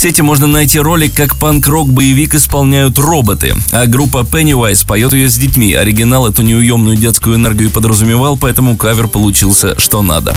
сети можно найти ролик, как панк-рок-боевик исполняют роботы, а группа Pennywise поет ее с детьми. Оригинал эту неуемную детскую энергию подразумевал, поэтому кавер получился что надо.